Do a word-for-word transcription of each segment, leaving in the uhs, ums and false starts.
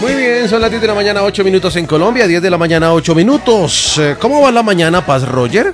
Muy bien, son las diez de la mañana, ocho minutos en Colombia, diez de la mañana, ocho minutos. ¿Cómo va la mañana, Paz Roger?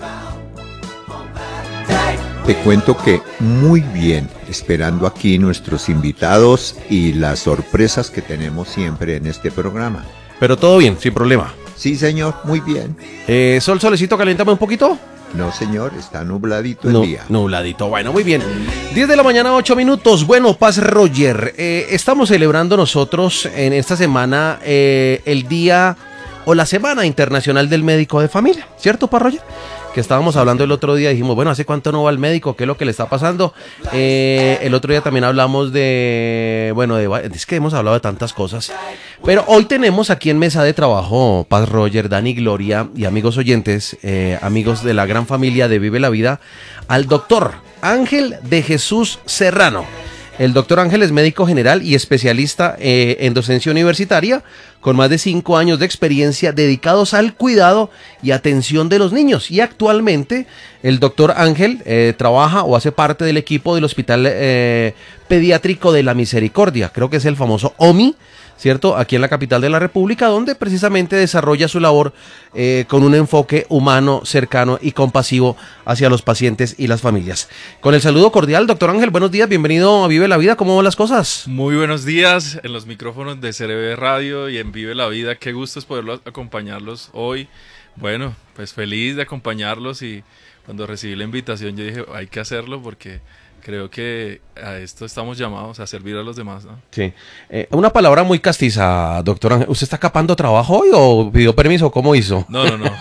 Te cuento que muy bien, esperando aquí nuestros invitados y las sorpresas que tenemos siempre en este programa. Pero todo bien, sin problema. Sí, señor, muy bien. Eh, Sol, solecito, caliéntame un poquito. No, señor, está nubladito el No, día. Nubladito, bueno, muy bien. diez de la mañana, ocho minutos. Bueno, Paz Roger, eh, estamos celebrando nosotros en esta semana eh, el día o la Semana Internacional del Médico de Familia, ¿cierto, Paz Roger? Que estábamos hablando el otro día, dijimos, bueno, ¿hace cuánto no va al médico? ¿Qué es lo que le está pasando? Eh, el otro día también hablamos de, bueno, de, es que hemos hablado de tantas cosas, pero hoy tenemos aquí en mesa de trabajo, Paz Roger, Dani, Gloria y amigos oyentes, eh, amigos de la gran familia de Vive la Vida, al doctor Ángel de Jesús Serrano. El doctor Ángel es médico general y especialista eh, en docencia universitaria, con más de cinco años de experiencia dedicados al cuidado y atención de los niños. Y actualmente el doctor Ángel eh, trabaja o hace parte del equipo del Hospital eh, Pediátrico de la Misericordia, creo que es el famoso O M I, ¿cierto? Aquí en la capital de la República, donde precisamente desarrolla su labor eh, con un enfoque humano, cercano y compasivo hacia los pacientes y las familias. Con el saludo cordial, doctor Ángel, buenos días, bienvenido a Vive la Vida, ¿cómo van las cosas? Muy buenos días en los micrófonos de C R B Radio y en Vive la Vida, qué gusto es poderlos acompañarlos hoy. Bueno, pues feliz de acompañarlos y cuando recibí la invitación yo dije, hay que hacerlo porque creo que a esto estamos llamados, a servir a los demás, ¿no? Sí. Eh, una palabra muy castiza, doctor Ángel. ¿Usted está capando trabajo hoy o pidió permiso? ¿Cómo hizo? No, no, no.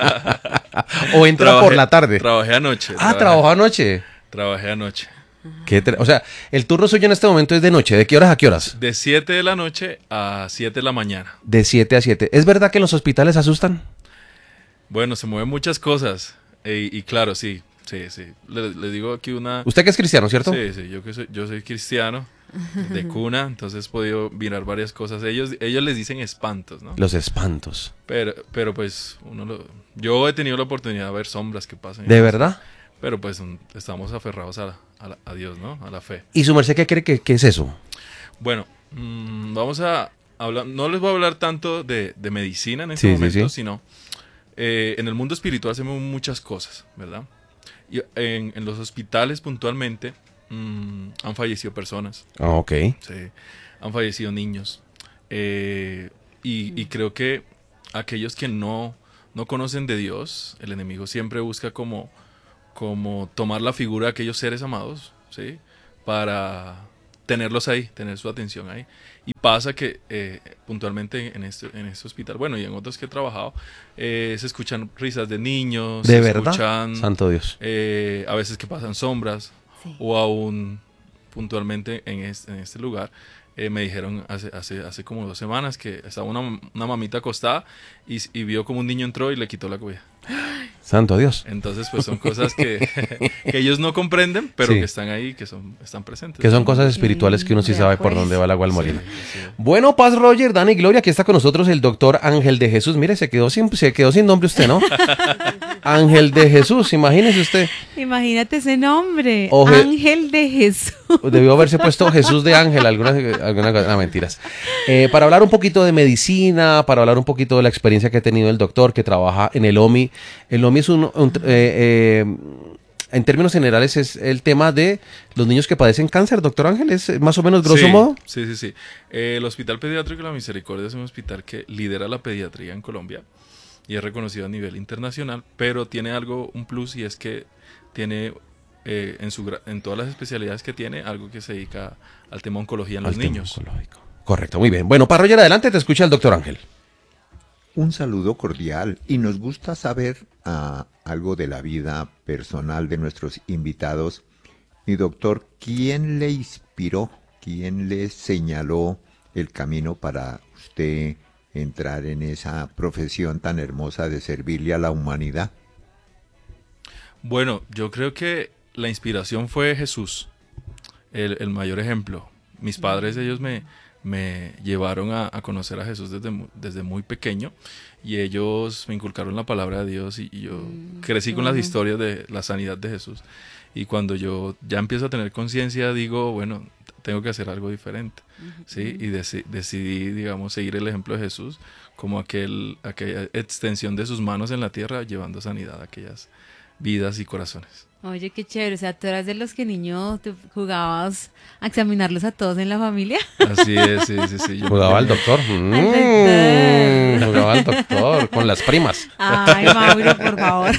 ¿O entra Trabajé- por la tarde? Trabajé anoche. Ah, trabajé- trabajó anoche. Trabajé anoche. ¿Qué tre- o sea, el turno suyo en este momento es de noche. ¿De qué horas a qué horas? De siete de la noche a siete de la mañana. De siete a siete. ¿Es verdad que en los hospitales asustan? Bueno, se mueven muchas cosas. E- y claro, sí, sí, sí. Le, le digo aquí una... Usted que es cristiano, ¿cierto? Sí, sí, yo, que soy, yo soy cristiano de cuna, entonces he podido mirar varias cosas. Ellos, ellos les dicen espantos, ¿no? Los espantos. Pero, pero pues, uno lo, yo he tenido la oportunidad de ver sombras que pasan. ¿De verdad? Pero pues un- estamos aferrados a, la- a, la- a Dios, ¿no? A la fe. ¿Y su merced qué cree que, que es eso? Bueno, mm, vamos a hablar, no les voy a hablar tanto de, de medicina en este Sí, sí, momento, sí. sino eh, en el mundo espiritual hacemos muchas cosas, ¿verdad? Y en, en los hospitales puntualmente mm, han fallecido personas. Ah, ok. Sí, han fallecido niños. Eh, y, y creo que aquellos que no, no conocen de Dios, el enemigo siempre busca como, como tomar la figura de aquellos seres amados, ¿sí? Para tenerlos ahí, tener su atención ahí. Y pasa que eh, puntualmente en este, en este hospital, bueno, y en otros que he trabajado, eh, se escuchan risas de niños, ¿De se verdad? escuchan Santo Dios. eh, a veces que pasan sombras, Sí. o aún puntualmente en este, en este lugar, eh, me dijeron hace, hace, hace como dos semanas que estaba una, una mamita acostada y, y vio como un niño entró y le quitó la cobija. Santo Dios. Entonces, pues son cosas que, que ellos no comprenden, pero Sí. que están ahí, que son, están presentes. Que son cosas espirituales que uno sí Vea, sabe por pues. dónde va el agua al Sí, molino. sí. Bueno, Paz Roger, Dani, Gloria, aquí está con nosotros el doctor Ángel de Jesús. Mire, se quedó sin, se quedó sin nombre usted, ¿no? Ángel de Jesús, imagínese usted. Imagínate ese nombre, Oje- Ángel de Jesús. Debió haberse puesto Jesús de Ángel, algunas, algunas no, mentiras. Eh, para hablar un poquito de medicina, para hablar un poquito de la experiencia que ha tenido el doctor que trabaja en el O M I. El O M I es un, un- eh, eh, en términos generales es el tema de los niños que padecen cáncer, doctor Ángel, es más o menos grosso Sí, modo. Sí, sí, sí. Eh, el Hospital Pediátrico de la Misericordia es un hospital que lidera la pediatría en Colombia y es reconocido a nivel internacional, pero tiene algo, un plus, y es que tiene eh, en, su, gra- en todas las especialidades que tiene, algo que se dedica al tema oncología en los Al tema niños. oncológico. Correcto, muy bien. Bueno, Paz Roger, adelante, te escucha el doctor Ángel. Un saludo cordial y nos gusta saber ah, algo de la vida personal de nuestros invitados. Mi doctor, ¿quién le inspiró, quién le señaló el camino para usted entrar en esa profesión tan hermosa de servirle a la humanidad? Bueno, yo creo que la inspiración fue Jesús, el, el mayor ejemplo. Mis padres, ellos me, me llevaron a, a conocer a Jesús desde, mu- desde muy pequeño, y ellos me inculcaron la palabra de Dios, y, y yo Mm, crecí qué con las bueno. historias de la sanidad de Jesús. Y cuando yo ya empiezo a tener conciencia, digo, bueno, tengo que hacer algo diferente, uh-huh. ¿sí? Y deci- decidí, digamos, seguir el ejemplo de Jesús como aquel, aquella extensión de sus manos en la tierra, llevando sanidad a aquellas vidas y corazones. Oye, qué chévere, o sea, tú eras de los que niño te jugabas a examinarlos a todos en la familia. Así es, sí, sí, sí. Yo Jugaba al doctor. Mm, al doctor. Jugaba al doctor con las primas. Ay, Mauro, por favor.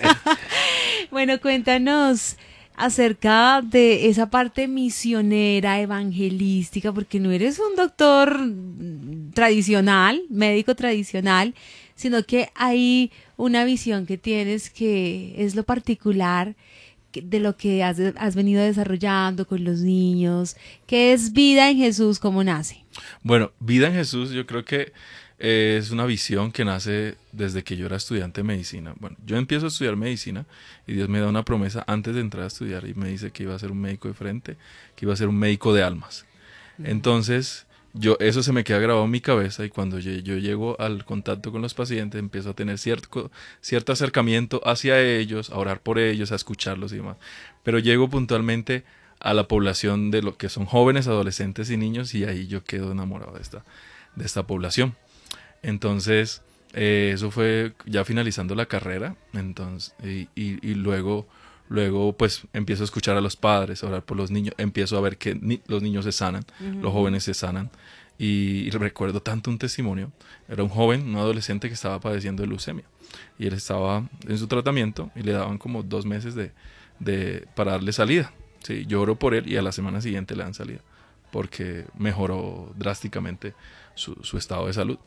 Bueno, cuéntanos acerca de esa parte misionera, evangelística, porque no eres un doctor tradicional, médico tradicional, sino que hay una visión que tienes que es lo particular de lo que has, has venido desarrollando con los niños, que es Vida en Jesús, ¿cómo nace? Bueno, Vida en Jesús yo creo que eh, es una visión que nace desde que yo era estudiante de medicina. Bueno, yo empiezo a estudiar medicina y Dios me da una promesa antes de entrar a estudiar y me dice que iba a ser un médico de frente, que iba a ser un médico de almas. Entonces, yo eso se me queda grabado en mi cabeza y cuando yo, yo llego al contacto con los pacientes empiezo a tener cierto, cierto acercamiento hacia ellos, a orar por ellos, a escucharlos y demás. Pero llego puntualmente a la población de lo que son jóvenes, adolescentes y niños y ahí yo quedo enamorado de esta, de esta población. Entonces, eh, eso fue ya finalizando la carrera, entonces, y, y, y luego, luego pues empiezo a escuchar a los padres, a orar por los niños, empiezo a ver que ni, los niños se sanan, uh-huh. los jóvenes se sanan, y, y recuerdo tanto un testimonio, era un joven, un adolescente que estaba padeciendo de leucemia, y él estaba en su tratamiento y le daban como dos meses de, de, para darle salida, ¿sí? Yo oro por él y a la semana siguiente le dan salida, porque mejoró drásticamente su, su estado de salud.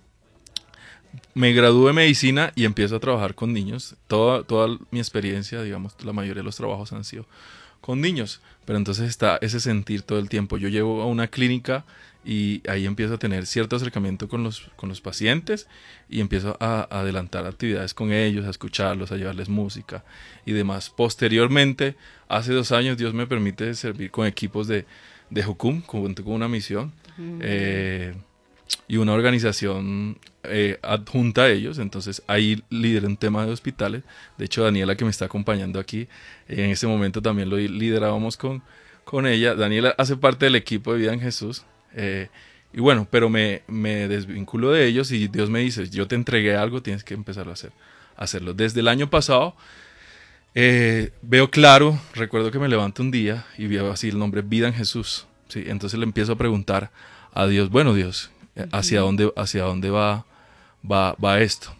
Me gradué de medicina y empiezo a trabajar con niños. Toda, toda mi experiencia, digamos, la mayoría de los trabajos han sido con niños. Pero entonces está ese sentir todo el tiempo. Yo llego a una clínica y ahí empiezo a tener cierto acercamiento con los, con los pacientes y empiezo a, a adelantar actividades con ellos, a escucharlos, a llevarles música y demás. Posteriormente, hace dos años, Dios me permite servir con equipos de, de Jucum, con, con una misión. Mm. Eh, y una organización eh, adjunta a ellos, entonces ahí lideré un tema de hospitales. De hecho, Daniela, que me está acompañando aquí, eh, en este momento también lo liderábamos con, con ella. Daniela hace parte del equipo de Vida en Jesús, eh, y bueno, pero me, me desvinculo de ellos y Dios me dice, yo te entregué algo, tienes que empezarlo a hacer, a hacerlo. Desde el año pasado eh, veo claro, recuerdo que me levanto un día y veo así el nombre Vida en Jesús, ¿sí? Entonces le empiezo a preguntar a Dios, bueno Dios, hacia dónde, hacia dónde va, va, va esto.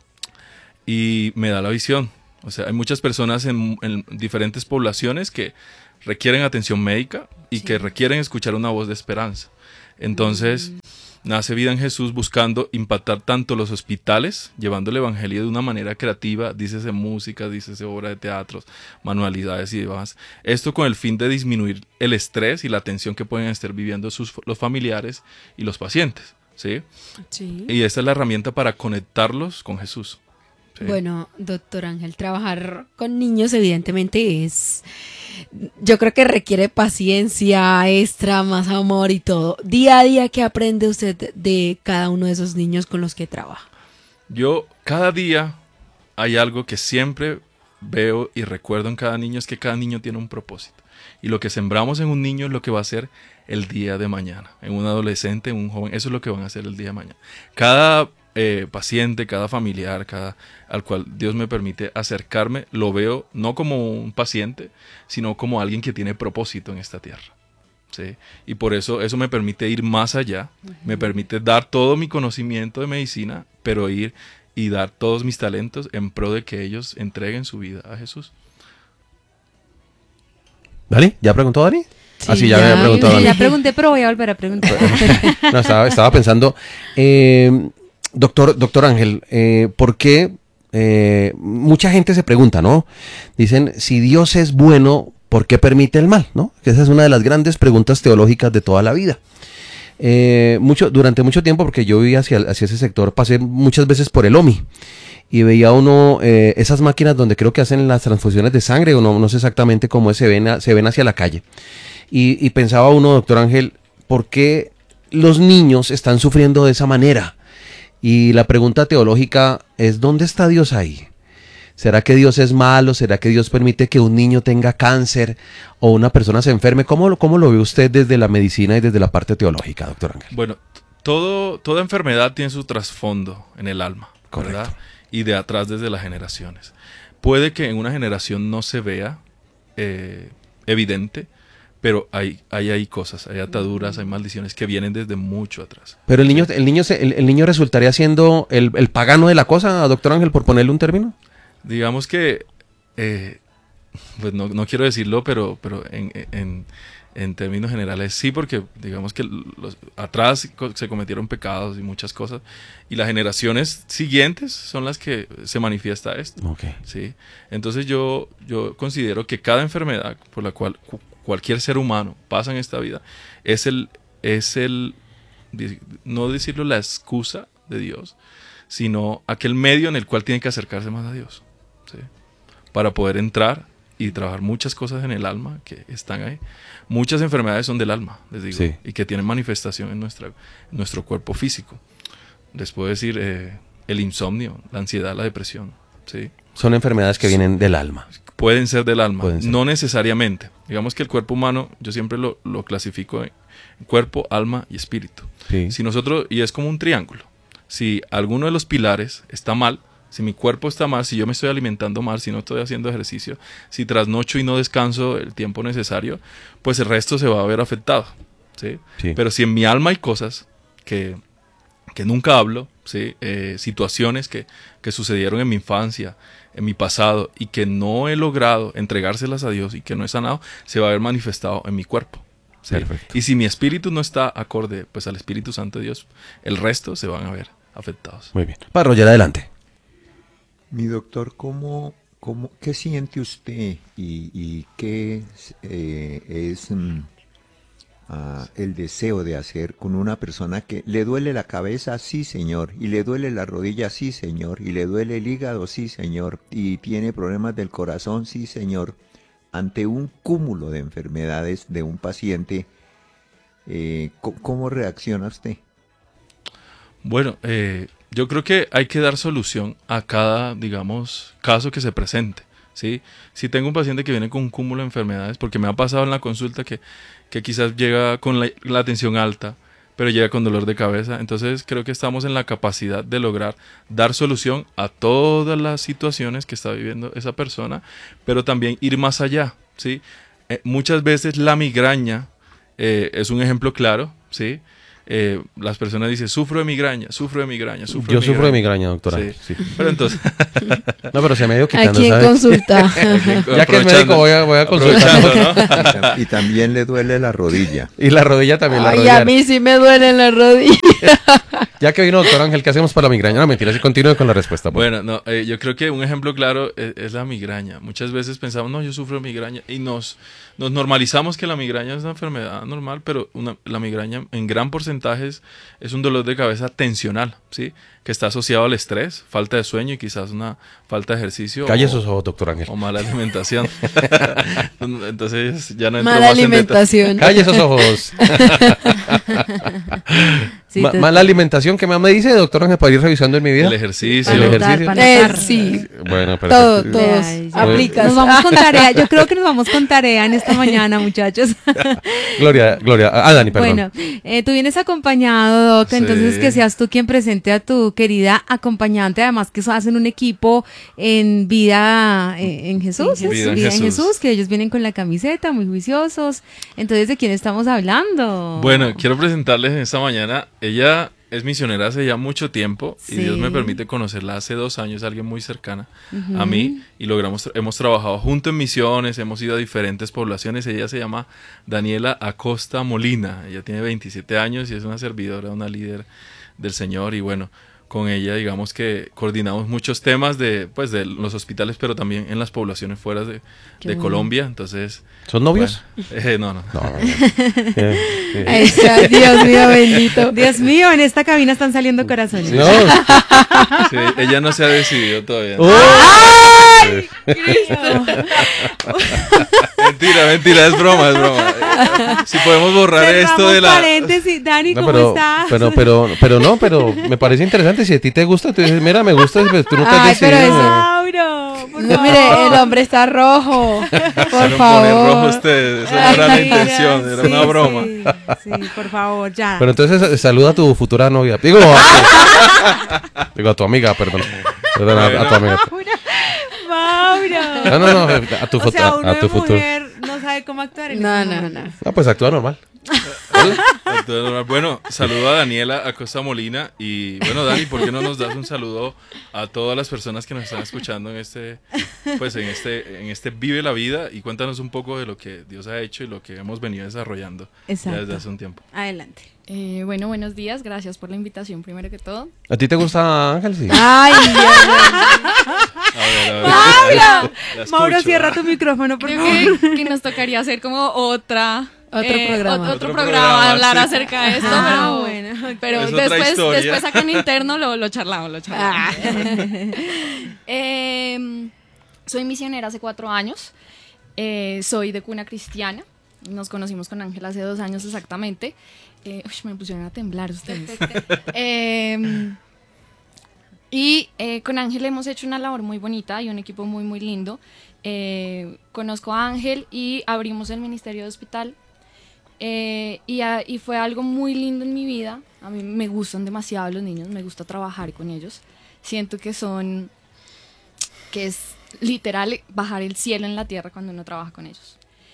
Y me da la visión. O sea, hay muchas personas en, en diferentes poblaciones que requieren atención médica y sí. que requieren escuchar una voz de esperanza. Entonces, mm. nace Vida en Jesús buscando impactar tanto los hospitales, llevando el evangelio de una manera creativa, dícese música, dícese obra de teatros, manualidades y demás. Esto con el fin de disminuir el estrés y la tensión que pueden estar viviendo sus, los familiares y los pacientes, ¿sí? Sí. Y esta es la herramienta para conectarlos con Jesús. ¿Sí? Bueno, doctor Ángel, trabajar con niños evidentemente es, yo creo que requiere paciencia extra, más amor y todo. Día a día, ¿qué aprende usted de cada uno de esos niños con los que trabaja? Yo, cada día hay algo que siempre veo y recuerdo en cada niño, es que cada niño tiene un propósito. Y lo que sembramos en un niño es lo que va a ser el día de mañana. En un adolescente, en un joven, eso es lo que van a hacer el día de mañana. Cada eh, paciente, cada familiar, cada al cual Dios me permite acercarme, lo veo no como un paciente, sino como alguien que tiene propósito en esta tierra. ¿Sí? Y por eso eso me permite ir más allá, uh-huh. me permite dar todo mi conocimiento de medicina, pero ir y dar todos mis talentos en pro de que ellos entreguen su vida a Jesús. ¿Dani? ¿Ya preguntó Dani? Sí, ah, sí, ya, ya me había preguntado Dani. Ya pregunté, pero voy a volver a preguntar. No, estaba, estaba pensando, eh, doctor, doctor Ángel, eh, ¿por qué eh, mucha gente se pregunta, ¿no? Dicen, si Dios es bueno, ¿por qué permite el mal? ¿No? Que esa es una de las grandes preguntas teológicas de toda la vida. Eh, mucho, durante mucho tiempo, porque yo vivía hacia, hacia ese sector, pasé muchas veces por el O M I y veía uno eh, esas máquinas donde creo que hacen las transfusiones de sangre, o no, no sé exactamente cómo es, se ven, a, se ven hacia la calle. Y, y pensaba uno, doctor Ángel, ¿por qué los niños están sufriendo de esa manera? Y la pregunta teológica es, ¿dónde está Dios ahí? ¿Será que Dios es malo? ¿Será que Dios permite que un niño tenga cáncer o una persona se enferme? ¿Cómo, lo- cómo lo ve usted desde la medicina y desde la parte teológica, doctor Ángel? Bueno, t- todo, toda enfermedad tiene su trasfondo en el alma, Correcto. ¿verdad? Y de atrás desde las generaciones. Puede que en una generación no se vea eh, evidente, pero hay, hay, hay cosas, hay ataduras, hay maldiciones que vienen desde mucho atrás. Pero el niño, el niño, se- el, el niño resultaría siendo el, el pagano de la cosa, doctor Ángel, por ponerle un término. Digamos que, eh, pues no, no quiero decirlo, pero, pero en, en, en términos generales sí, porque digamos que los, atrás co- se cometieron pecados y muchas cosas, y las generaciones siguientes son las que se manifiesta esto. Ok. ¿Sí? Entonces yo, yo considero que cada enfermedad por la cual cu- cualquier ser humano pasa en esta vida es el, es el, di- no decirlo la excusa de Dios, sino aquel medio en el cual tiene que acercarse más a Dios, ¿sí? Para poder entrar y trabajar muchas cosas en el alma que están ahí. Muchas enfermedades son del alma, les digo, Sí. y que tienen manifestación en, nuestra, en nuestro cuerpo físico. Les puedo decir eh, el insomnio, la ansiedad, la depresión, ¿sí? Son enfermedades que vienen del alma. Pueden ser del alma, Pueden ser. no necesariamente. Digamos que el cuerpo humano, yo siempre lo, lo clasifico en cuerpo, alma y espíritu. Sí. Si nosotros, y es como un triángulo, si alguno de los pilares está mal, si mi cuerpo está mal, si yo me estoy alimentando mal, si no estoy haciendo ejercicio, si trasnocho y no descanso el tiempo necesario, pues el resto se va a ver afectado, ¿sí? Sí. Pero si en mi alma hay cosas que, que nunca hablo, ¿sí? Eh, situaciones que, que sucedieron en mi infancia, en mi pasado, y que no he logrado entregárselas a Dios y que no he sanado, se va a ver manifestado en mi cuerpo. ¿Sí? Perfecto. Y si mi espíritu no está acorde pues al Espíritu Santo de Dios, el resto se van a ver afectados. Muy bien. Para Roger, adelante. Mi doctor, ¿cómo, cómo, ¿qué siente usted y, y qué eh, es mm, ah, el deseo de hacer con una persona que le duele la cabeza? Sí, señor. Y le duele la rodilla? Sí, señor. Y le duele el hígado? Sí, señor. Y tiene problemas del corazón? Sí, señor. Ante un cúmulo de enfermedades de un paciente, eh, ¿cómo, cómo reacciona usted? Bueno, eh, yo creo que hay que dar solución a cada, digamos, caso que se presente, ¿sí? Si tengo un paciente que viene con un cúmulo de enfermedades, porque me ha pasado en la consulta que, que quizás llega con la, la tensión alta, pero llega con dolor de cabeza, entonces creo que estamos en la capacidad de lograr dar solución a todas las situaciones que está viviendo esa persona, pero también ir más allá, ¿sí? Eh, muchas veces la migraña eh, es un ejemplo claro, ¿sí? Eh, las personas dicen, sufro de migraña, sufro de migraña, sufro Yo de sufro de migraña. migraña, doctora. Sí. Sí. Pero entonces, No, pero se me ha ido quitando, Aquí en ¿sabes? consulta. Ya que es médico voy a, voy a consultar. aprovechando, ¿no? Y, tam- y también le duele la rodilla. Y la rodilla también, la Ay, rodilla. a mí sí me duelen las rodillas. Ya que vino doctor Ángel, ¿qué hacemos para la migraña? No, mentira, si continúe con la respuesta. por Bueno, no, eh, yo creo que un ejemplo claro es, es la migraña. Muchas veces pensamos, no, yo sufro de migraña y nos, nos normalizamos que la migraña es una enfermedad normal, pero una, la migraña en gran porcentaje es, es un dolor de cabeza tensional, ¿sí? Que está asociado al estrés, falta de sueño y quizás una falta de ejercicio. Calle o, esos ojos, doctor Ángel. o mala alimentación. Entonces ya no entro Mala más en detalle. alimentación. Calle esos ojos. Sí, Ma- te- mala alimentación, ¿qué más me dice, doctor Ángel, para ir revisando en mi vida? El ejercicio. El para notar, ejercicio. para Eh, notar. sí, Bueno, todo, perfecto. todos Ay, sí. aplicas. Nos vamos con tarea. Yo creo que nos vamos con tarea en esta mañana, muchachos. Gloria, Gloria. Ah, Dani, perdón. Bueno, eh, tú vienes acompañado, Doc, Sí. entonces que seas tú quien presente a tu querida acompañante, además que eso hacen un equipo en vida eh, en Jesús, En ¿es? Vida en Vida en Jesús. Jesús, que ellos vienen con la camiseta, muy juiciosos. Entonces, ¿de quién estamos hablando? Bueno, quiero presentarles esta mañana. Ella es misionera hace ya mucho tiempo y Sí. Dios me permite conocerla hace dos años, alguien muy cercana a mí, y logramos, hemos trabajado juntos en misiones, hemos ido a diferentes poblaciones. Ella se llama Daniela Acosta Molina, ella tiene veintisiete años y es una servidora, una líder del Señor, y bueno, con ella digamos que coordinamos muchos temas de, pues, de los hospitales, pero también en las poblaciones fuera de, Qué de bueno. Colombia, entonces... ¿Son novios? bueno, eh, no, no. No, no, no. Eh, eh. Ahí está, Dios mío bendito. Dios mío, en esta cabina están saliendo corazones. No. Sí, ella no se ha decidido todavía. ¡Oh! Mentira, mentira, es broma, es broma. Si podemos borrar esto Cerramos de la... paréntesis. Dani, No, ¿cómo pero, estás? pero, pero, pero no, pero me parece interesante. Si a ti te gusta, tú dices, mira, me gusta, pues tú no te has Ay, pero decidido. eso- Mauro, ¿por por No, favor. mire, el hombre está rojo. Se Por lo favor. ponen rojo ustedes. Esa no era la Ay, intención, era sí, una broma. Sí, sí, por favor, ya. Pero entonces eh, saluda a tu futura novia. Digo, a tu, digo, a tu amiga, perdón. Perdón, a, a tu amiga. Mauro. No, no, no, a tu, O fut- sea, uno a de tu futuro. mujer no sabe cómo actuar en No, ese no, momento. no. Ah, pues actúa normal. Entonces, bueno, saludo a Daniela Acosta Molina y bueno, Dani, ¿por qué no nos das un saludo a todas las personas que nos están escuchando en este, pues en este, en este Vive la Vida y cuéntanos un poco de lo que Dios ha hecho y lo que hemos venido desarrollando ya Exacto. desde hace un tiempo. Adelante. Eh, bueno, buenos días, gracias por la invitación primero que todo. ¿A ti te gusta Ángel? Sí. Ay, Dios mío. A ver, a ver. Mauro, La Mauro, escucho. cierra tu micrófono, por Creo favor. que, que nos tocaría hacer como otra... Otro eh, programa. ot- Otro, Otro programa, programa, hablar sí. acerca de esto, Ah, pero, bueno. pero Es otra después, historia. después acá en interno lo, lo charlamos, lo charlamos. Ah. Eh, soy misionera hace cuatro años, eh, soy de cuna cristiana, nos conocimos con Ángel hace dos años exactamente. Eh, uy, me pusieron a temblar ustedes. Eh, y eh, con Ángel hemos hecho una labor muy bonita y un equipo muy, muy lindo. Eh, conozco a Ángel y abrimos el Ministerio de Hospital. Eh, y, a- y fue algo muy lindo en mi vida. A mí me gustan demasiado los niños, me gusta trabajar con ellos. Siento que son, que es literal bajar el cielo en la tierra cuando uno trabaja con ellos.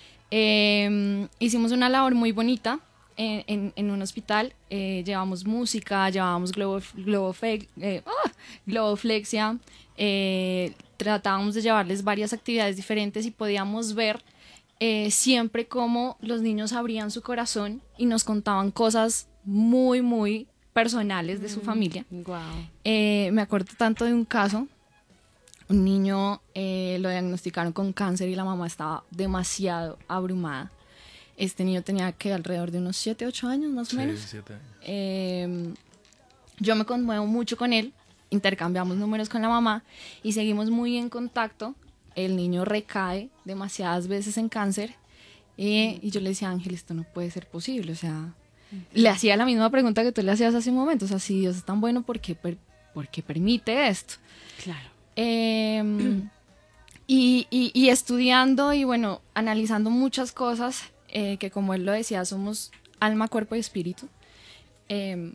Eh, hicimos una labor muy bonita en, en- en un hospital. Eh, llevamos música, llevábamos globo, globofe- eh, ¡ah! globoflexia, eh, tratábamos de llevarles varias actividades diferentes y podíamos ver eh, siempre cómo los niños abrían su corazón y nos contaban cosas muy, muy personales de su familia. Wow. Eh, me acuerdo tanto de un caso, un niño eh, lo diagnosticaron con cáncer y la mamá estaba demasiado abrumada. Este niño tenía que alrededor de unos siete, ocho años más o Sí, menos. siete años. Eh, yo me conmuevo mucho con él, intercambiamos números con la mamá y seguimos muy en contacto. El niño recae demasiadas veces en cáncer eh, y yo le decía, Ángel, esto no puede ser posible, o sea, le hacía la misma pregunta que tú le hacías hace un momento, o sea, si Dios es tan bueno, ¿por qué, per- por qué permite esto? Claro. Eh, y, y- y estudiando y bueno, analizando muchas cosas, eh, que como él lo decía, somos alma, cuerpo y espíritu. Eh,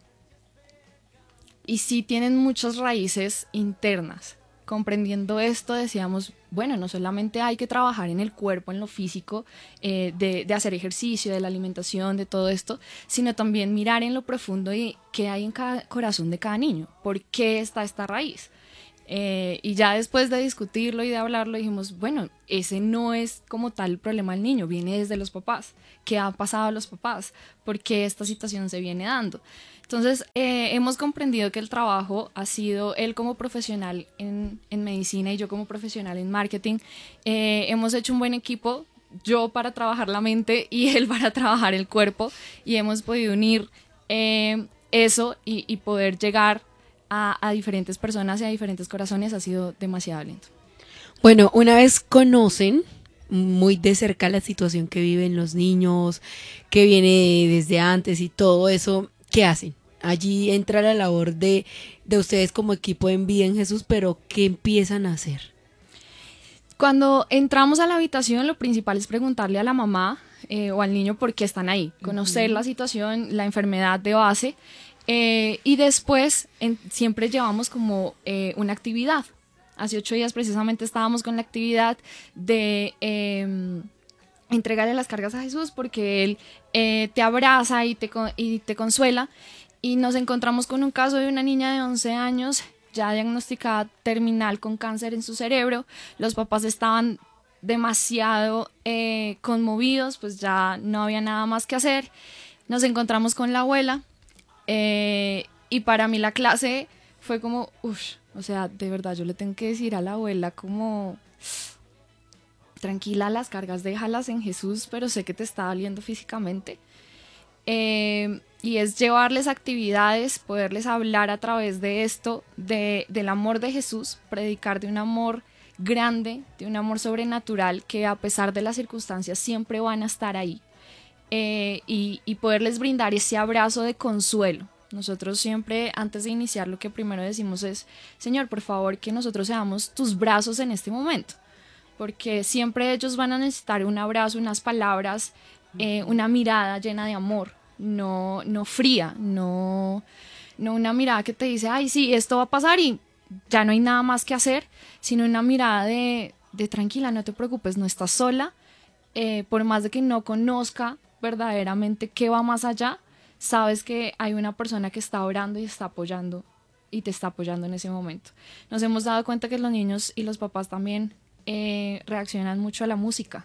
y sí tienen muchas raíces internas. Comprendiendo esto, decíamos, bueno, no solamente hay que trabajar en el cuerpo, en lo físico, eh, de, de hacer ejercicio, de la alimentación, de todo esto, sino también mirar en lo profundo y qué hay en cada corazón de cada niño, por qué está esta raíz. Eh, y ya después de discutirlo y de hablarlo, dijimos, bueno, ese no es como tal el problema del niño, viene desde los papás. ¿Qué ha pasado a los papás? ¿Por qué esta situación se viene dando? Entonces, eh, hemos comprendido que el trabajo ha sido él como profesional en, en medicina y yo como profesional en marketing. Eh, hemos hecho un buen equipo, yo para trabajar la mente y él para trabajar el cuerpo, y hemos podido unir eh, eso y, y poder llegar a, a diferentes personas y a diferentes corazones. Ha sido demasiado lindo. Bueno, una vez conocen muy de cerca la situación que viven los niños, que viene desde antes y todo eso, ¿qué hacen? Allí entra la labor de, de ustedes como equipo en Vida en Jesús, pero ¿qué empiezan a hacer? Cuando entramos a la habitación, lo principal es preguntarle a la mamá eh, o al niño por qué están ahí, conocer la situación, la enfermedad de base, eh, y después en- siempre llevamos como eh, una actividad. Hace ocho días precisamente estábamos con la actividad de eh, entregarle las cargas a Jesús porque Él eh, te abraza y te, con- y te consuela. Y nos encontramos con un caso de una niña de once años ya diagnosticada terminal con cáncer en su cerebro. Los papás estaban demasiado eh, conmovidos, pues ya no había nada más que hacer. Nos encontramos con la abuela eh, y para mí la clase fue como, uff, o sea, de verdad yo le tengo que decir a la abuela como, tranquila, las cargas déjalas en Jesús, pero sé que te está doliendo físicamente. Eh, y es llevarles actividades, poderles hablar a través de esto, de, del amor de Jesús, predicar de un amor grande, de un amor sobrenatural que a pesar de las circunstancias siempre van a estar ahí, eh, y, y poderles brindar ese abrazo de consuelo, Nosotros siempre, antes de iniciar, lo que primero decimos es, Señor, por favor, que nosotros seamos tus brazos en este momento, porque siempre ellos van a necesitar un abrazo, unas palabras, eh, una mirada llena de amor, no, no fría, no, no una mirada que te dice, ay, sí, esto va a pasar y ya no hay nada más que hacer, sino una mirada de, de tranquila, no te preocupes, no estás sola, eh, por más de que no conozca verdaderamente qué va más allá, sabes que hay una persona que está orando y está apoyando y te está apoyando en ese momento. Nos hemos dado cuenta que los niños y los papás también eh, reaccionan mucho a la música.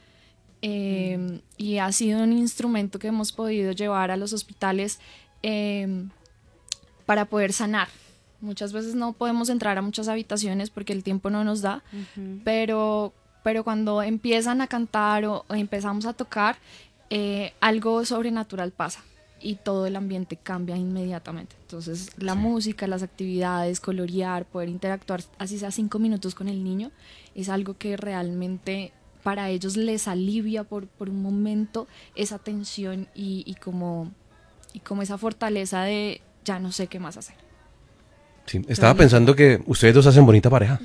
Eh, mm. Y ha sido un instrumento que hemos podido llevar a los hospitales eh, para poder sanar. Muchas veces no podemos entrar a muchas habitaciones porque el tiempo no nos da, uh-huh. pero, pero cuando empiezan a cantar o, o empezamos a tocar, eh, algo sobrenatural pasa y todo el ambiente cambia inmediatamente. Entonces la sí. música, las actividades, colorear, poder interactuar así sea cinco minutos con el niño, es algo que realmente para ellos les alivia por, por un momento esa tensión y, y, como, y como esa fortaleza de ya no sé qué más hacer. Sí, estaba pensando que ustedes dos hacen bonita pareja.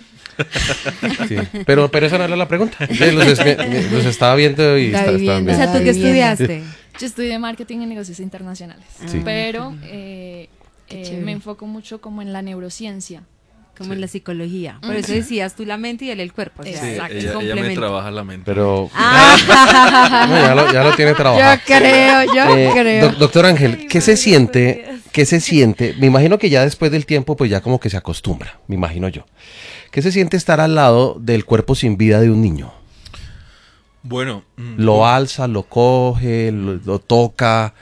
Sí, pero, pero esa no era la pregunta. Los, es, los estaba viendo y está, estaban bien. O sea, ¿tú qué estudiaste? Yo estudié marketing y negocios internacionales, sí. pero eh, eh, me enfoco mucho como en la neurociencia. Como sí. en la psicología. Por eso decías tú la mente y él el cuerpo. O sea, sí, exacto. Ella, ella me trabaja la mente. Pero ah. no, ya, lo, ya lo tiene trabajado. Yo creo, yo eh, creo. Do, doctor Ángel, ¿qué se siente? ¿Qué se siente? Me imagino que ya después del tiempo, pues ya como que se acostumbra, me imagino yo. ¿Qué se siente estar al lado del cuerpo sin vida de un niño? Bueno. Mm, lo alza, lo coge, lo, lo toca,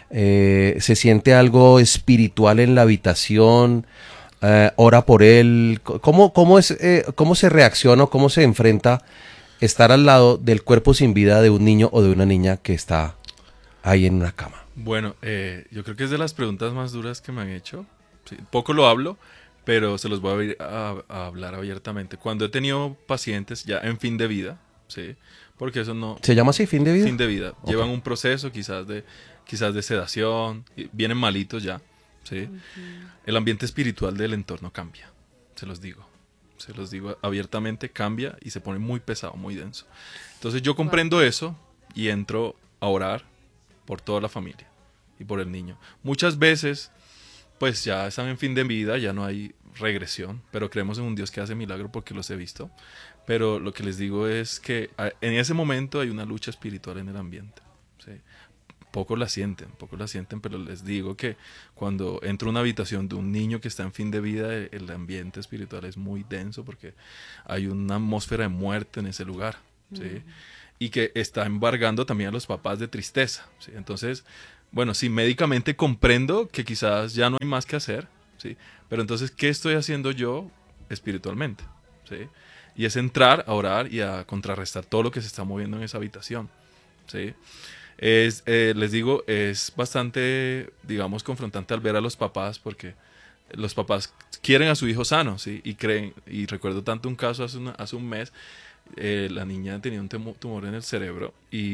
eh, se siente algo espiritual en la habitación. Uh, ora por él. ¿Cómo, cómo, es, eh, ¿Cómo se reacciona o cómo se enfrenta estar al lado del cuerpo sin vida de un niño o de una niña que está ahí en una cama? Bueno, eh, yo creo que es de las preguntas más duras que me han hecho. Sí, poco lo hablo, pero se los voy a, a, a hablar abiertamente. Cuando he tenido pacientes ya en fin de vida, ¿sí? Porque eso no... ¿Se llama así, fin de vida? Fin de vida. Okay. Llevan un proceso quizás de, quizás de sedación, vienen malitos ya. ¿Sí? Uh-huh. El ambiente espiritual del entorno cambia, se los digo, se los digo abiertamente, cambia y se pone muy pesado, muy denso. Entonces yo comprendo wow. eso y entro a orar por toda la familia y por el niño. Muchas veces, pues ya están en fin de vida, ya no hay regresión, pero creemos en un Dios que hace milagro porque los he visto. Pero lo que les digo es que en ese momento hay una lucha espiritual en el ambiente, ¿sí? Pocos la sienten, pocos la sienten, pero les digo que cuando entro a una habitación de un niño que está en fin de vida, el ambiente espiritual es muy denso porque hay una atmósfera de muerte en ese lugar, ¿sí? Mm. Y que está embargando también a los papás de tristeza, ¿sí? Entonces, bueno, sí, médicamente comprendo que quizás ya no hay más que hacer, ¿sí? Pero entonces, ¿qué estoy haciendo yo espiritualmente? ¿Sí? Y es entrar a orar y a contrarrestar todo lo que se está moviendo en esa habitación, ¿sí? Es, eh, les digo, es bastante, digamos, confrontante al ver a los papás porque los papás quieren a su hijo sano, ¿sí? Y creen, y recuerdo tanto un caso hace, una, hace un mes, eh, la niña tenía un tumor en el cerebro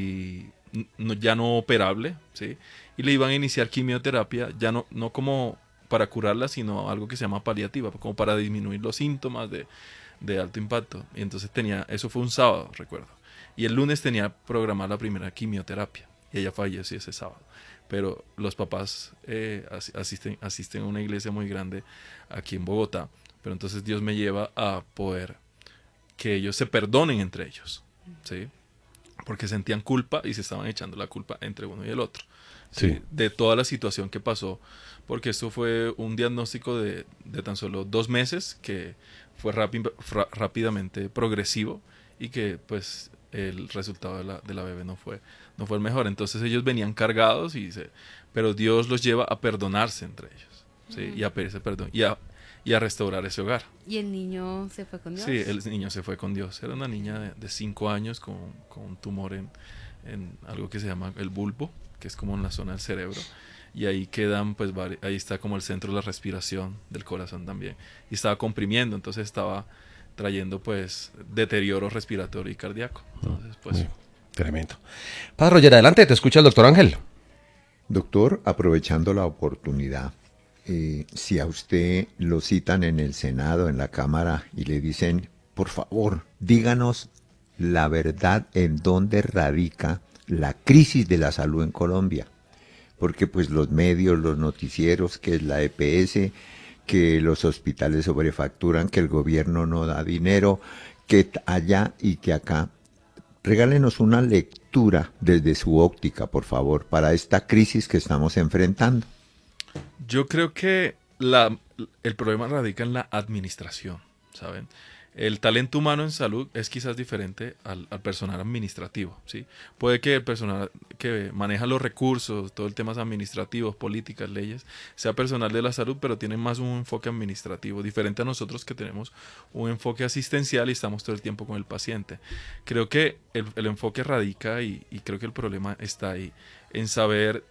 y no, ya no operable, ¿sí? Y le iban a iniciar quimioterapia, ya no, no como para curarla, sino algo que se llama paliativa, como para disminuir los síntomas de, de alto impacto. Y entonces tenía, eso fue un sábado, recuerdo. Y el lunes tenía programada la primera quimioterapia. Y ella falleció ese sábado. Pero los papás eh, asisten, asisten a una iglesia muy grande aquí en Bogotá. Pero entonces Dios me lleva a poder que ellos se perdonen entre ellos, ¿sí? Porque sentían culpa y se estaban echando la culpa entre uno y el otro, ¿sí? Sí. De toda la situación que pasó. Porque esto fue un diagnóstico de, de tan solo dos meses que fue rápi, fra, rápidamente progresivo y que pues el resultado de la, de la bebé no fue, no fue el mejor. Entonces ellos venían cargados, y se, pero Dios los lleva a perdonarse entre ellos, ¿sí? Uh-huh. Y a pedirse perdón y a, y a restaurar ese hogar. ¿Y el niño se fue con Dios? Sí, el niño se fue con Dios. Era una niña de, de cinco años con, con un tumor en, en algo que se llama el bulbo, que es como en la zona del cerebro. Y ahí quedan, pues, ahí está como el centro de la respiración del corazón también. Y estaba comprimiendo, entonces estaba trayendo, pues, deterioro respiratorio y cardíaco. Entonces, pues... Muy tremendo. Padre Roger, adelante, te escucha el doctor Ángel. Doctor, aprovechando la oportunidad, eh, si a usted lo citan en el Senado, en la Cámara, y le dicen, por favor, díganos la verdad en dónde radica la crisis de la salud en Colombia. Porque pues los medios, los noticieros, que es la E P S, que los hospitales sobrefacturan, que el gobierno no da dinero, que allá y que acá. Regálenos una lectura desde su óptica, por favor, para esta crisis que estamos enfrentando. Yo creo que la, el problema radica en la administración, ¿saben? El talento humano en salud es quizás diferente al, al personal administrativo, ¿sí? Puede que el personal que maneja los recursos, todo el tema administrativos, políticas, leyes, sea personal de la salud, pero tiene más un enfoque administrativo, diferente a nosotros que tenemos un enfoque asistencial y estamos todo el tiempo con el paciente. Creo que el, el enfoque radica, y, y creo que el problema está ahí, en saber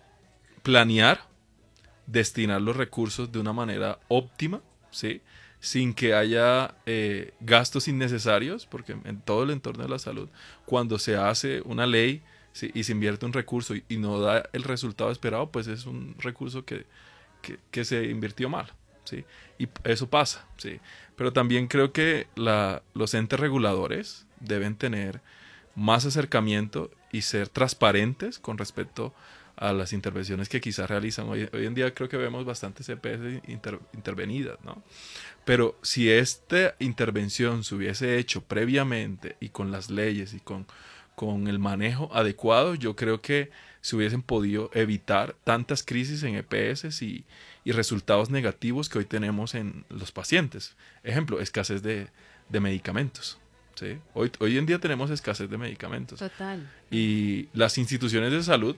planear, destinar los recursos de una manera óptima, ¿sí? Sin que haya eh, gastos innecesarios, porque en todo el entorno de la salud, cuando se hace una ley, ¿sí?, y se invierte un recurso y, y no da el resultado esperado, pues es un recurso que, que, que se invirtió mal, ¿sí? Y eso pasa, ¿sí? Pero también creo que la, los entes reguladores deben tener más acercamiento y ser transparentes con respecto a las intervenciones que quizás realizan. Hoy, hoy en día creo que vemos bastantes E P S inter, intervenidas, ¿no? Pero si esta intervención se hubiese hecho previamente y con las leyes y con, con el manejo adecuado, yo creo que se hubiesen podido evitar tantas crisis en E P S y, y resultados negativos que hoy tenemos en los pacientes. Ejemplo, escasez de, de medicamentos. ¿Sí? Hoy, hoy en día tenemos escasez de medicamentos. Total. Y las instituciones de salud,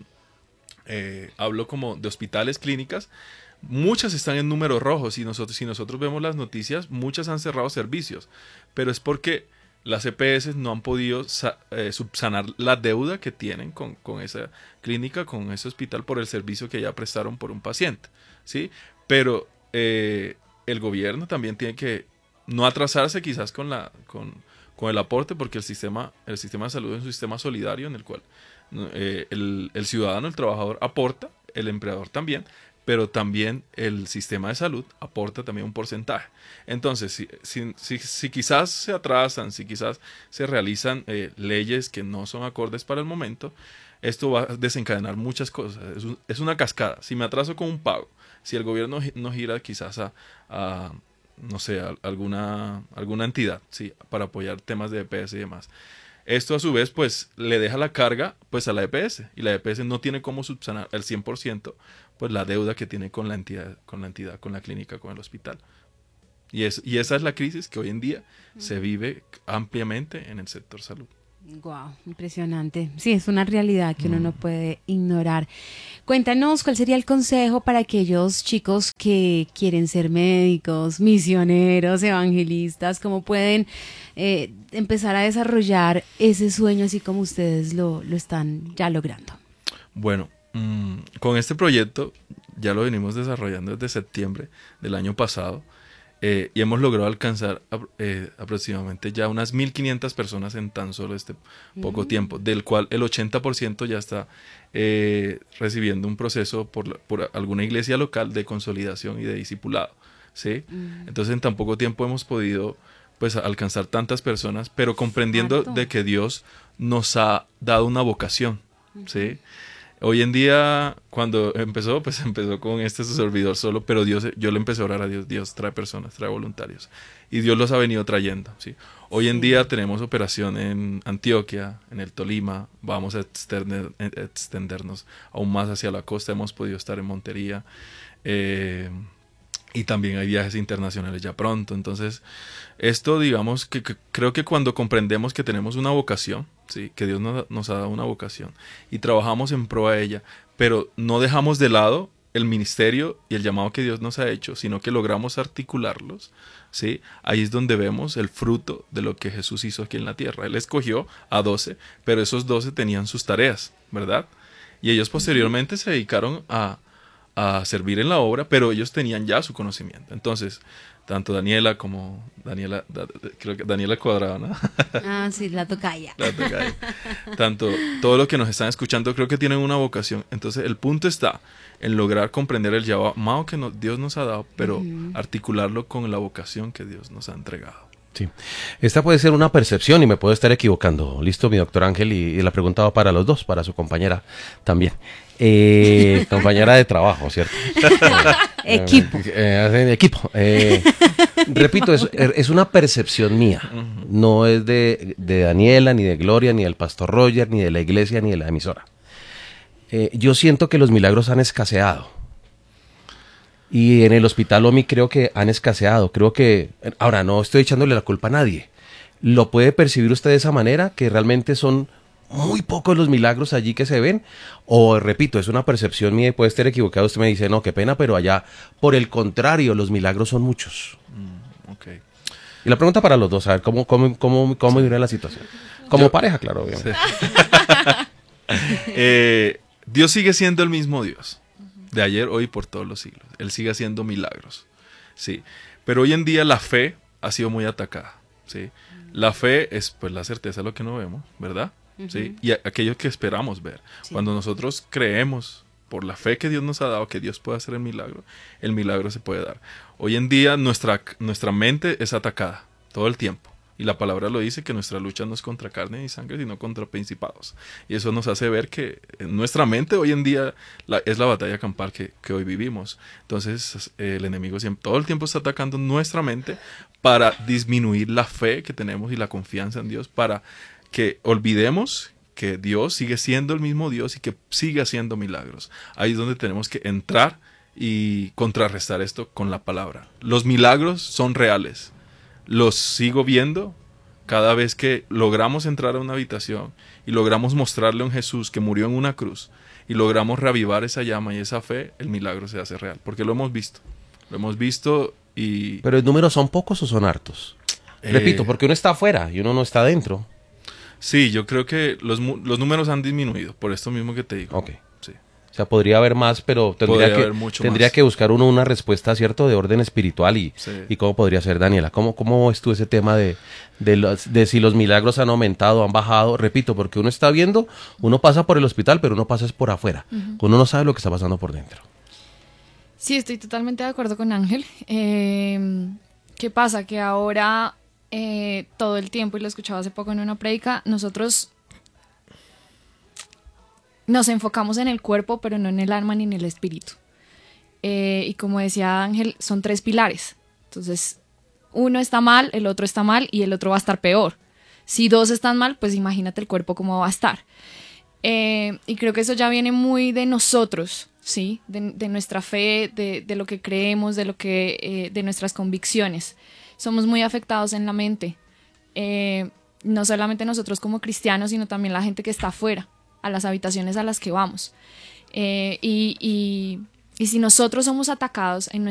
Eh, hablo como de hospitales, clínicas, muchas están en números rojos y nosotros, si nosotros vemos las noticias, muchas han cerrado servicios, pero es porque las E P S no han podido eh, subsanar la deuda que tienen con, con esa clínica, con ese hospital, por el servicio que ya prestaron por un paciente, ¿sí? Pero eh, el gobierno también tiene que no atrasarse quizás con, la, con, con el aporte, porque el sistema, el sistema de salud es un sistema solidario en el cual Eh, el, el ciudadano, el trabajador aporta, el empleador también, pero también el sistema de salud aporta también un porcentaje. Entonces, si, si, si, si quizás se atrasan, si quizás se realizan eh, leyes que no son acordes para el momento, esto va a desencadenar muchas cosas. Es, un, es una cascada. Si me atraso con un pago, si el gobierno no gira quizás a, a no sé, a alguna, alguna entidad, ¿sí?, para apoyar temas de E P S y demás, esto a su vez pues le deja la carga pues a la E P S, y la E P S no tiene cómo subsanar al cien por ciento pues la deuda que tiene con la entidad, con la entidad, con la clínica, con el hospital. Y, es, y esa es la crisis que hoy en día se vive ampliamente en el sector salud. Wow, impresionante. Sí, es una realidad que uno no puede ignorar. Cuéntanos cuál sería el consejo para aquellos chicos que quieren ser médicos, misioneros, evangelistas, cómo pueden eh, empezar a desarrollar ese sueño así como ustedes lo, lo están ya logrando. Bueno, mmm, con este proyecto ya lo venimos desarrollando desde septiembre del año pasado. Eh, y hemos logrado alcanzar eh, aproximadamente ya unas mil quinientas personas en tan solo este poco mm. tiempo, del cual el ochenta por ciento ya está eh, recibiendo un proceso por, la, por alguna iglesia local de consolidación y de discipulado, ¿sí? Mm. Entonces en tan poco tiempo hemos podido pues alcanzar tantas personas, pero comprendiendo Harto. de que Dios nos ha dado una vocación, mm-hmm. ¿sí? Hoy en día, cuando empezó, pues empezó con este su servidor solo, pero Dios, yo le empecé a orar a Dios. Dios trae personas, trae voluntarios. Y Dios los ha venido trayendo, ¿sí? Hoy en sí. día tenemos operación en Antioquia, en el Tolima. Vamos a extender, extendernos aún más hacia la costa. Hemos podido estar en Montería. Eh, y también hay viajes internacionales ya pronto. Entonces, esto digamos que, que creo que cuando comprendemos que tenemos una vocación, ¿sí?, que Dios nos, nos ha dado una vocación y trabajamos en pro de ella, pero no dejamos de lado el ministerio y el llamado que Dios nos ha hecho, sino que logramos articularlos, ¿sí?, ahí es donde vemos el fruto de lo que Jesús hizo aquí en la tierra. Él escogió a doce, pero esos doce tenían sus tareas, ¿verdad? Y ellos posteriormente se dedicaron a a servir en la obra, pero ellos tenían ya su conocimiento. Entonces, tanto Daniela como Daniela, da, creo que Daniela Cuadrado, ¿no? Ah, sí, la tocaya. La tocaya. Tanto todos los que nos están escuchando creo que tienen una vocación. Entonces, el punto está en lograr comprender el llamado que nos, Dios nos ha dado, pero uh-huh. articularlo con la vocación que Dios nos ha entregado. Sí, esta puede ser una percepción y me puedo estar equivocando. Listo, mi doctor Ángel, y, y la pregunta va para los dos, para su compañera también. Eh, compañera de trabajo, ¿cierto? Equipo. Eh, eh, equipo. Eh, repito, es, es una percepción mía. No es de, de Daniela, ni de Gloria, ni del pastor Roger, ni de la iglesia, ni de la emisora. Eh, yo siento que los milagros han escaseado. Y en el hospital O M I creo que han escaseado. Creo que, ahora no estoy echándole la culpa a nadie. ¿Lo puede percibir usted de esa manera? ¿Que realmente son muy pocos los milagros allí que se ven? O, repito, es una percepción mía y puede estar equivocado. Usted me dice, no, qué pena, pero allá, por el contrario, los milagros son muchos. Mm, okay. Y la pregunta para los dos, a ver, ¿cómo, cómo, cómo, cómo sí. vive la situación? Como Yo, pareja, claro, obviamente. Sí. eh, Dios sigue siendo el mismo Dios. De ayer, hoy, por todos los siglos. Él sigue haciendo milagros, ¿sí? Pero hoy en día la fe ha sido muy atacada, ¿sí? La fe es, pues, la certeza de lo que no vemos, ¿verdad? Uh-huh. ¿Sí? Y a- aquello que esperamos ver. Sí. Cuando nosotros creemos, por la fe que Dios nos ha dado, que Dios puede hacer el milagro, el milagro se puede dar. Hoy en día nuestra, nuestra mente es atacada todo el tiempo. Y la palabra lo dice, que nuestra lucha no es contra carne ni sangre, sino contra principados. Y eso nos hace ver que en nuestra mente hoy en día la, es la batalla campal que, que hoy vivimos. Entonces eh, el enemigo siempre, todo el tiempo está atacando nuestra mente para disminuir la fe que tenemos y la confianza en Dios, para que olvidemos que Dios sigue siendo el mismo Dios y que sigue haciendo milagros. Ahí es donde tenemos que entrar y contrarrestar esto con la palabra. Los milagros son reales. Los sigo viendo cada vez que logramos entrar a una habitación y logramos mostrarle a un Jesús que murió en una cruz y logramos reavivar esa llama y esa fe, el milagro se hace real, porque lo hemos visto, lo hemos visto y... ¿Pero los números son pocos o son hartos? Eh... Repito, porque uno está afuera y uno no está adentro. Sí, yo creo que los, los números han disminuido, por esto mismo que te digo. Ok. Sí. O sea, podría haber más, pero tendría, que, tendría que buscar uno una respuesta, ¿cierto?, de orden espiritual. Y, sí. y cómo podría ser, Daniela. ¿Cómo, cómo ves tú ese tema de, de, los, de si los milagros han aumentado, han bajado? Repito, porque uno está viendo, uno pasa por el hospital, pero uno pasa es por afuera. Uh-huh. Uno no sabe lo que está pasando por dentro. Sí, estoy totalmente de acuerdo con Ángel. Eh, ¿Qué pasa? Que ahora eh, todo el tiempo, y lo escuchaba hace poco en una prédica, nosotros... nos enfocamos en el cuerpo, pero no en el alma ni en el espíritu. Eh, y como decía Ángel, son tres pilares. Entonces, uno está mal, el otro está mal y el otro va a estar peor. Si dos están mal, pues imagínate el cuerpo cómo va a estar. Eh, y creo que eso ya viene muy de nosotros, ¿sí? De, de nuestra fe, de, de lo que creemos, de, lo que, eh, de nuestras convicciones. Somos muy afectados en la mente. Eh, no solamente nosotros como cristianos, sino también la gente que está afuera, a las habitaciones a las que vamos. Eh, y, y, y si nosotros somos atacados en